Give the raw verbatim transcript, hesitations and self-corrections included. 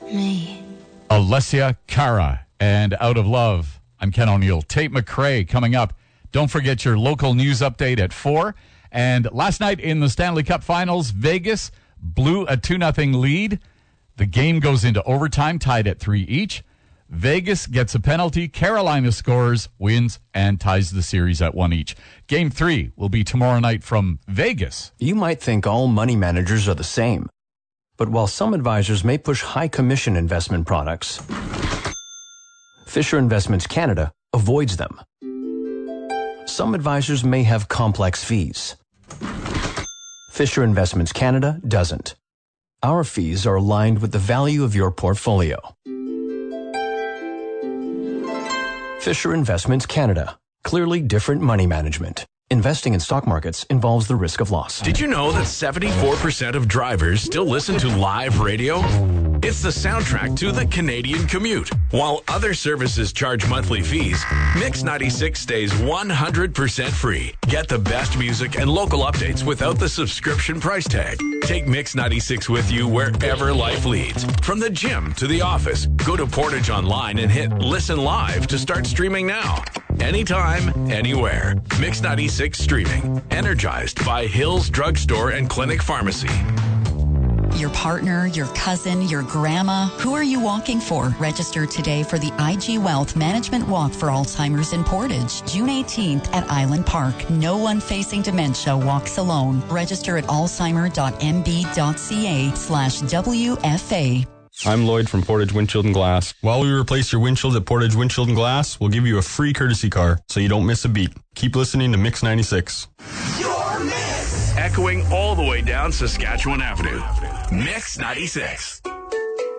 me. Alessia Cara and Out of Love. I'm Ken O'Neill. Tate McRae coming up. Don't forget your local news update at four. And last night in the Stanley Cup Finals, Vegas blew a two nothing lead. The game goes into overtime, tied at three each. Vegas gets a penalty. Carolina scores, wins, and ties the series at one each. Game three will be tomorrow night from Vegas. You might think all money managers are the same. But while some advisors may push high commission investment products, Fisher Investments Canada avoids them. Some advisors may have complex fees. Fisher Investments Canada doesn't. Our fees are aligned with the value of your portfolio. Fisher Investments Canada. Clearly different money management. Investing in stock markets involves the risk of loss. Did you know that seventy-four percent of drivers still listen to live radio? It's the soundtrack to the Canadian commute. While other services charge monthly fees, Mix ninety-six stays one hundred percent free. Get the best music and local updates without the subscription price tag. Take Mix ninety-six with you wherever life leads. From the gym to the office, go to Portage Online and hit Listen Live to start streaming now. Anytime, anywhere. Mix ninety-six streaming. Energized by Hills Drugstore and Clinic Pharmacy. Your partner, your cousin, your grandma. Who are you walking for? Register today for the I G Wealth Management Walk for Alzheimer's in Portage, June eighteenth at Island Park. No one facing dementia walks alone. Register at alzheimer.mb.ca slash WFA. I'm Lloyd from Portage Windshield and Glass. While we replace your windshield at Portage Windshield and Glass, we'll give you a free courtesy car so you don't miss a beat. Keep listening to Mix ninety-six. Your Mix! Echoing all the way down Saskatchewan Avenue. Mix ninety-six.